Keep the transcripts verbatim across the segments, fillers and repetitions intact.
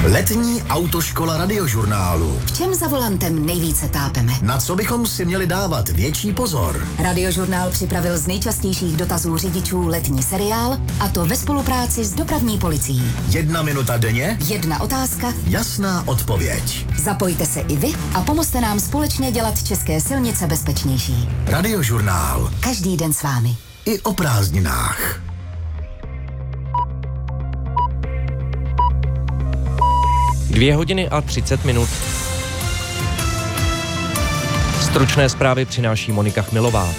Letní autoškola Radiožurnálu. V čem za volantem nejvíce tápeme? Na co bychom si měli dávat větší pozor? Radiožurnál připravil z nejčastějších dotazů řidičů letní seriál, a to ve spolupráci s dopravní policií. Jedna minuta denně? Jedna otázka? Jasná odpověď. Zapojte se i vy a pomozte nám společně dělat české silnice bezpečnější. Radiožurnál. Každý den s vámi. I o prázdninách. Dvě hodiny a třicet minut. Stručné zprávy přináší Monika Chmilová.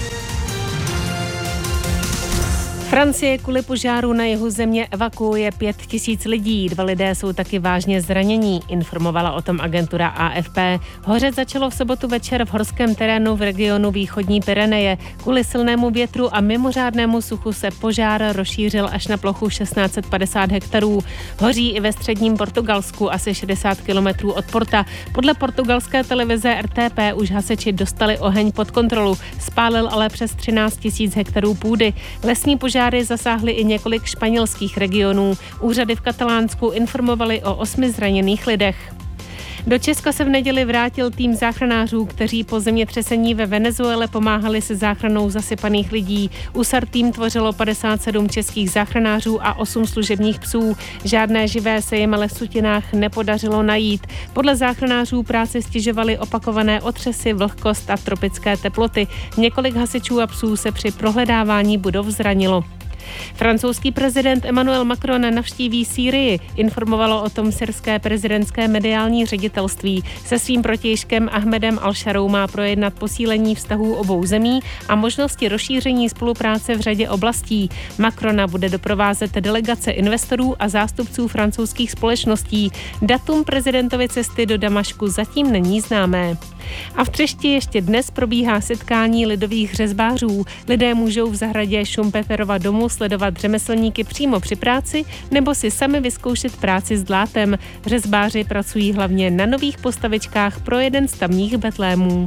Francie kvůli požáru na jihu země evakuuje pět tisíc lidí. Dva lidé jsou taky vážně zranění, informovala o tom agentura A F P. Hořet začalo v sobotu večer v horském terénu v regionu východní Pyreneje. Kvůli silnému větru a mimořádnému suchu se požár rozšířil až na plochu šestnáct set padesát hektarů. Hoří i ve středním Portugalsku, asi šedesát kilometrů od Porta. Podle portugalské televize R T P už hasiči dostali oheň pod kontrolu. Spálil ale přes třináct tisíc hektarů půdy. Lesní požár zasáhly i několik španělských regionů. Úřady v Katalánsku informovaly o osmi zraněných lidech. Do Česka se v neděli vrátil tým záchranářů, kteří po zemětřesení ve Venezuele pomáhali se záchranou zasypaných lidí. U S A R tým tvořilo padesát sedm českých záchranářů a osm služebních psů. Žádné živé se jim ale v sutinách nepodařilo najít. Podle záchranářů práci stěžovaly opakované otřesy, vlhkost a tropické teploty. Několik hasičů a psů se při prohledávání budov zranilo. Francouzský prezident Emmanuel Macron navštíví Sýrii, informovalo o tom syrské prezidentské mediální ředitelství. Se svým protějškem Ahmedem Al-Šarou má projednat posílení vztahů obou zemí a možnosti rozšíření spolupráce v řadě oblastí. Macrona bude doprovázet delegace investorů a zástupců francouzských společností. Datum prezidentovy cesty do Damašku zatím není známé. A v Třešti ještě dnes probíhá setkání lidových řezbářů. Lidé můžou v zahradě Šumpeterova domu sledovat řemeslníky přímo při práci nebo si sami vyzkoušet práci s dlátem. Řezbáři pracují hlavně na nových postavičkách pro jeden z tamních betlémů.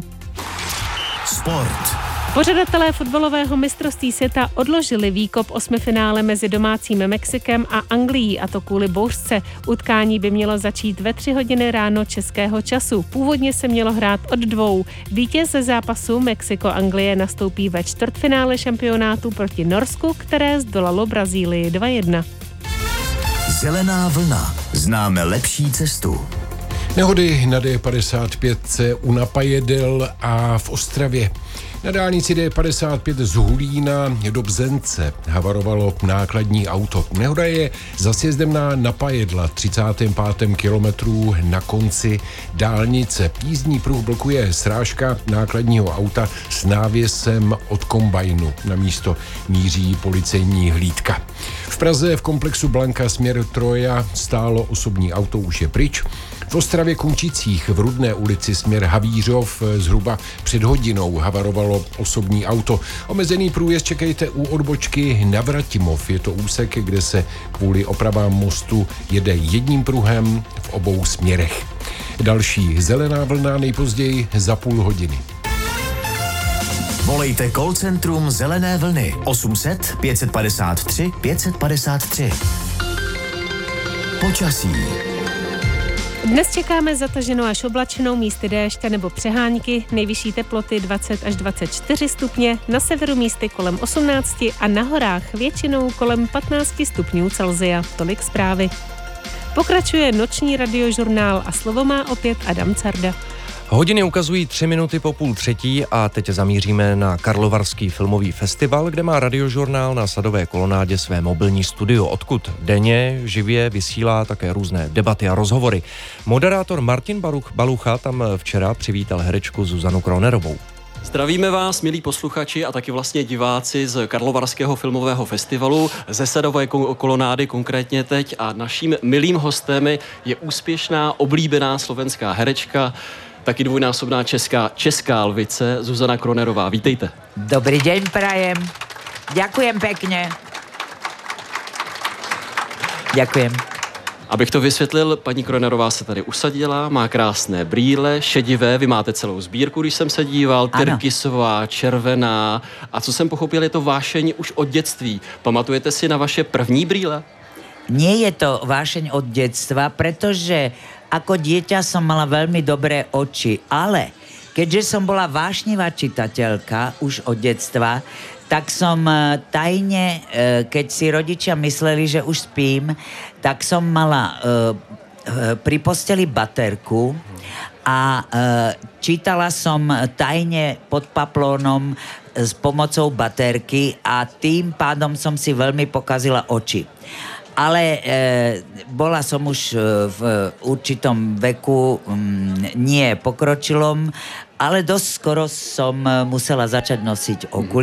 Sport. Pořadatelé fotbalového mistrovství světa odložili výkop osmifinále mezi domácím Mexikem a Anglií, a to kvůli bouřce. Utkání by mělo začít ve tři hodiny ráno českého času. Původně se mělo hrát od dvou. Vítěz ze zápasu Mexiko-Anglie nastoupí ve čtvrtfinále šampionátu proti Norsku, které zdolalo Brazílii dva jedna. Zelená vlna. Známe lepší cestu. Nehody na D padesát pět u Napajedel a v Ostravě. Na dálnici D padesát pět z Hulína do Bzence havarovalo nákladní auto. Nehoda je za sjezdem na Napajedla, třicátém pátém kilometru na konci dálnice. Jízdní pruh blokuje srážka nákladního auta s návěsem od kombajnu. Na místo míří policejní hlídka. V Praze v komplexu Blanka směr Troja stálo osobní auto, už je pryč. V Ostravě Kunčicích v Rudné ulici směr Havířov zhruba před hodinou havarovalo osobní auto. Omezený průjezd čekejte u odbočky Navratimov. Je to úsek, kde se kvůli opravám mostu jede jedním pruhem v obou směrech. Další zelená vlna nejpozději za půl hodiny. Volejte call centrum Zelené vlny osm set pět padesát tři pět padesát tři. Počasí. Dnes čekáme zataženou až oblačenou, místy déště nebo přehánky, nejvyšší teploty dvacet až dvacet čtyři stupně, na severu místy kolem osmnáct a na horách většinou kolem patnáct stupňů Celsia. Tolik zprávy. Pokračuje noční radiožurnál a slovo má opět Adam Carda. Hodiny ukazují tři minuty po půl třetí a teď zamíříme na Karlovarský filmový festival, kde má radiožurnál na Sadové kolonádě své mobilní studio, odkud denně živě vysílá také různé debaty a rozhovory. Moderátor Martin Baruch, Balucha tam včera přivítal herečku Zuzanu Kronerovou. Zdravíme vás, milí posluchači a taky vlastně diváci z Karlovarského filmového festivalu, ze Sadové kolonády konkrétně teď, a naším milým hostem je úspěšná, oblíbená slovenská herečka, taky dvojnásobná česká, česká lvice Zuzana Kronerová. Vítejte. Dobrý deň prajem. Ďakujem pekne. Ďakujem. Abych to vysvětlil, paní Kronerová se tady usadila, má krásné brýle, šedivé, vy máte celou sbírku, když jsem se díval, tyrkysová, červená, a co jsem pochopil, je to vášeň už od dětství. Pamatujete si na vaše první brýle? nie je to vášeň od detstva, pretože ako dieťa som mala veľmi dobré oči, ale keďže som bola vášnivá čitateľka už od detstva, tak som tajne, keď si rodičia mysleli, že už spím, tak som mala pri posteli baterku a čítala som tajne pod paplónom s pomocou baterky a tým pádom som si veľmi pokazila oči. Ale e, bola som už v určitom veku, m, nie pokročilom, ale dosť skoro som musela začať nosiť okuliare.